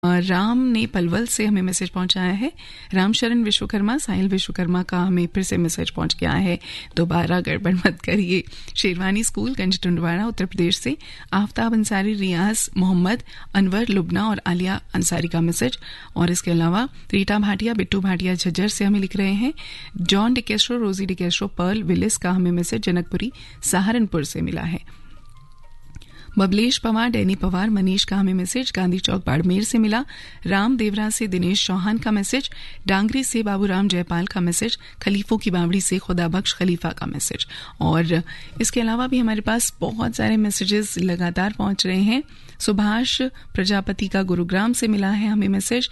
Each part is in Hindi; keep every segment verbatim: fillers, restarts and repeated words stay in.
राम ने पलवल से हमें मैसेज पहुंचाया है। रामशरण विश्वकर्मा, साहिल विश्वकर्मा का हमें फिर से मैसेज पहुंच गया है। दोबारा गड़बड़ मत करिए। शेरवानी स्कूल गंज टुंडवाड़ा उत्तर प्रदेश से आफ्ताब अंसारी, रियाज मोहम्मद, अनवर, लुबना और आलिया अंसारी का मैसेज। और इसके अलावा रीटा भाटिया, बिट्टू भाटिया झज्जर से हमें लिख रहे हैं। जॉन डिकेस्ट्रो, रोजी डिकेस्ट्रो, पर्ल विलिस का हमें मैसेज जनकपुरी सहारनपुर से मिला है। बबलेश पवार, डैनी पवार, मनीष का हमें मैसेज गांधी चौक बाड़मेर से मिला। राम देवरा से दिनेश चौहान का मैसेज। डांगरी से बाबूराम जयपाल का मैसेज। खलीफों की बावड़ी से खुदाबख्श खलीफा का मैसेज। और इसके अलावा भी हमारे पास बहुत सारे मैसेजेस लगातार पहुंच रहे हैं। सुभाष प्रजापति का गुरुग्राम से मिला है हमें मैसेज।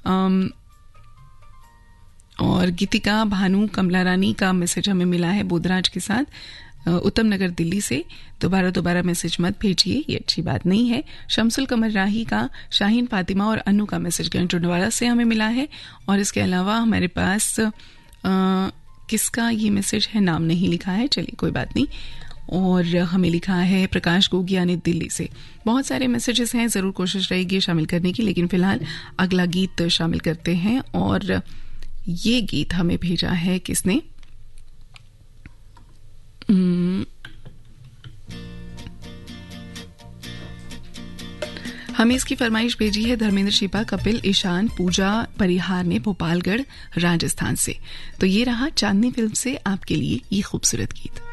और गीतिका भानु कमला रानी का मैसेज हमें मिला है बोधराज के साथ, उत्तम नगर दिल्ली से। दोबारा दोबारा मैसेज मत भेजिए, ये अच्छी बात नहीं है। शमसुल कमर राही का, शाहीन फातिमा और अनु का मैसेज गंजटुंडवाड़ा से हमें मिला है। और इसके अलावा हमारे पास आ, किसका ये मैसेज है, नाम नहीं लिखा है, चलिए कोई बात नहीं। और हमें लिखा है प्रकाश गोगिया ने दिल्ली से। बहुत सारे मैसेजेस हैं, ज़रूर कोशिश रहेगी शामिल करने की, लेकिन फिलहाल अगला गीत शामिल करते हैं। और ये गीत हमें भेजा है किसने, हमें इसकी फरमाइश भेजी है धर्मेंद्र शिपा, कपिल, ईशान, पूजा परिहार ने भोपालगढ़ राजस्थान से। तो ये रहा चांदनी फिल्म से आपके लिए ये खूबसूरत गीत।